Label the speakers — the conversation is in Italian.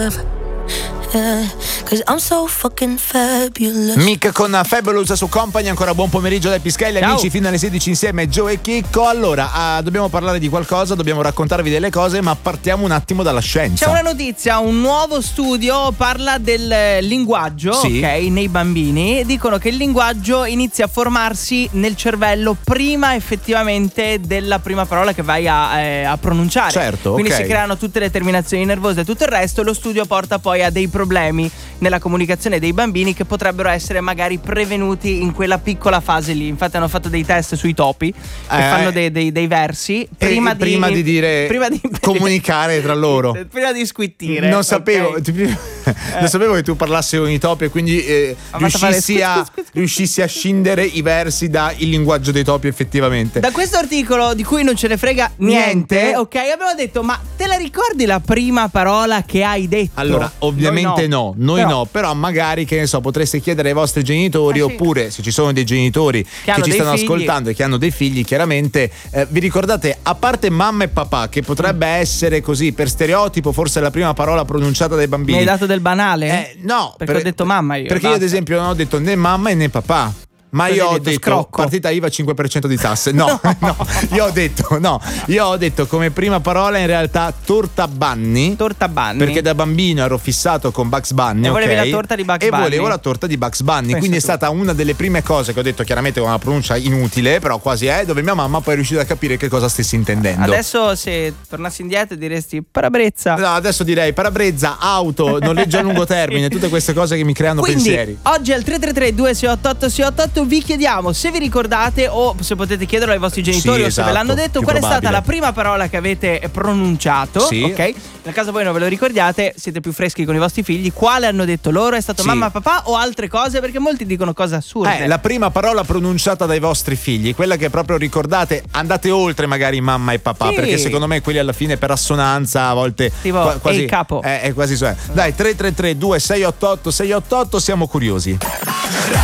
Speaker 1: Cause I'm so fucking fabulous.
Speaker 2: Mick con Fabulous su Company. Ancora buon pomeriggio dai Pischelli.
Speaker 3: Ciao.
Speaker 2: Amici, fino alle 16 insieme Joe e Chicco. Allora, dobbiamo parlare di qualcosa, dobbiamo raccontarvi delle cose, ma partiamo un attimo dalla scienza.
Speaker 3: C'è una notizia, un nuovo studio parla del linguaggio,
Speaker 2: Sì.
Speaker 3: ok, nei bambini. Dicono che il linguaggio inizia a formarsi nel cervello prima effettivamente della prima parola che vai a pronunciare.
Speaker 2: Certo,
Speaker 3: quindi
Speaker 2: ok.
Speaker 3: si creano tutte le terminazioni nervose e tutto il resto. Lo studio porta poi a dei problemi nella comunicazione dei bambini che potrebbero essere magari prevenuti in quella piccola fase lì. Infatti hanno fatto dei test sui topi che fanno dei versi prima di
Speaker 2: dire comunicare tra loro.
Speaker 3: Prima di squittire.
Speaker 2: Non sapevo,
Speaker 3: ok?
Speaker 2: non sapevo che tu parlassi con i topi e quindi riuscissi a scindere i versi dal linguaggio dei topi effettivamente.
Speaker 3: Da questo articolo di cui non ce ne frega niente, ok, abbiamo detto: ma te la ricordi la prima parola che hai detto?
Speaker 2: Allora, ovviamente noi no, però magari, che ne so, potreste chiedere ai vostri genitori,
Speaker 3: sì.
Speaker 2: oppure se ci sono dei genitori che
Speaker 3: hanno
Speaker 2: ci
Speaker 3: dei
Speaker 2: stanno
Speaker 3: figli.
Speaker 2: ascoltando e che hanno dei figli, chiaramente vi ricordate, a parte mamma e papà, che potrebbe essere così per stereotipo forse la prima parola pronunciata dai bambini.
Speaker 3: Mi hai dato del banale?
Speaker 2: No,
Speaker 3: perché ho detto mamma io.
Speaker 2: perché io ad esempio non ho detto né mamma né papà. Ma
Speaker 3: Cosa
Speaker 2: io
Speaker 3: hai
Speaker 2: ho
Speaker 3: detto?
Speaker 2: detto
Speaker 3: Scrocco?
Speaker 2: partita IVA 5% di tasse. No, io ho detto come prima parola in realtà torta bunny.
Speaker 3: Torta bunny.
Speaker 2: Perché da bambino ero fissato con Bugs Bunny.
Speaker 3: E volevi
Speaker 2: ok?
Speaker 3: la torta di Bugs
Speaker 2: E
Speaker 3: Bunny.
Speaker 2: volevo la torta di Bugs Bunny.
Speaker 3: Pensa
Speaker 2: Quindi è
Speaker 3: tu.
Speaker 2: stata una delle prime cose che ho detto, chiaramente con una pronuncia inutile, però quasi è, dove mia mamma poi è riuscita a capire che cosa stessi intendendo.
Speaker 3: Adesso se tornassi indietro diresti parabrezza.
Speaker 2: No, adesso direi parabrezza, auto, noleggio a lungo termine, tutte queste cose che mi creano
Speaker 3: Quindi,
Speaker 2: pensieri.
Speaker 3: oggi al 333-2688-688 vi chiediamo se vi ricordate, o se potete chiederlo ai vostri genitori,
Speaker 2: Sì,
Speaker 3: o se ve
Speaker 2: esatto,
Speaker 3: l'hanno detto,
Speaker 2: più
Speaker 3: qual è stata
Speaker 2: probabile.
Speaker 3: la prima parola che avete pronunciato.
Speaker 2: Sì.
Speaker 3: Ok? Nel caso voi non ve lo ricordiate, siete più freschi con i vostri figli, quale hanno detto loro? È stato
Speaker 2: Sì.
Speaker 3: mamma, papà o altre cose? Perché molti dicono cose assurde.
Speaker 2: La prima parola pronunciata dai vostri figli, quella che proprio ricordate, andate oltre magari mamma e papà,
Speaker 3: Sì.
Speaker 2: perché secondo me quelli alla fine per assonanza a volte
Speaker 3: Tipo,
Speaker 2: quasi
Speaker 3: ehi, capo.
Speaker 2: è quasi Dai, 333 2688 688, siamo curiosi.